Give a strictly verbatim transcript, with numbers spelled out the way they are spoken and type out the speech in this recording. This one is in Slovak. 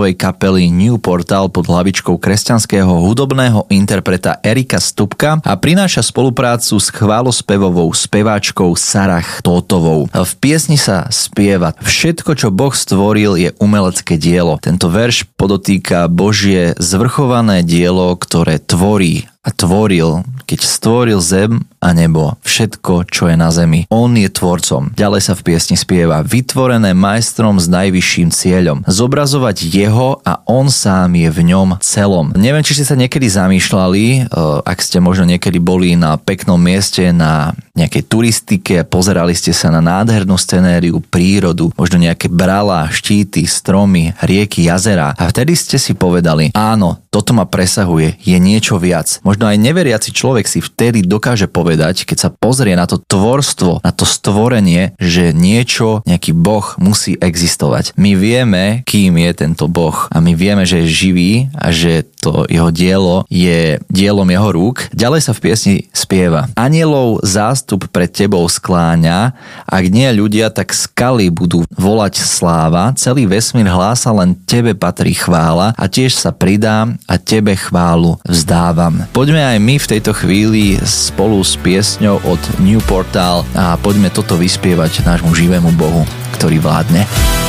gospelovej kapely New Portal pod hlavičkou kresťanského hudobného interpreta Erika Stupka a prináša spoluprácu s chválospevovou speváčkou Sarah Tótovou. V piesni sa spieva: Všetko, čo Boh stvoril, je umelecké dielo. Tento verš podotýka Božie zvrchované dielo, ktoré tvorí a tvoril, keď stvoril zem a nebo, všetko, čo je na zemi. On je tvorcom. Ďalej sa v piesni spieva: vytvorené majstrom s najvyšším cieľom. Zobrazovať jeho a on sám je v ňom celom. Neviem, či ste sa niekedy zamýšľali, ak ste možno niekedy boli na peknom mieste, na nejakej turistike, pozerali ste sa na nádhernú scenériu, prírodu, možno nejaké bralá, štíty, stromy, rieky, jazerá. A vtedy ste si povedali: áno, toto ma presahuje, je niečo viac. Možno aj neveriaci človek si vtedy dokáže povedať, keď sa pozrie na to tvorstvo, na to stvorenie, že niečo, nejaký Boh musí existovať. My vieme, kým je tento Boh a my vieme, že je živý a že to jeho dielo je dielom jeho rúk. Ďalej sa v piesni spieva: Anielov zástup pred tebou skláňa, ak nie ľudia, tak skaly budú volať sláva, celý vesmír hlása, len tebe patrí chvála a tiež sa pridám a tebe chválu vzdávam. Poďme aj my v tejto chvíli spolu s piesňou od New Portal a poďme toto vyspievať nášmu živému Bohu, ktorý vládne.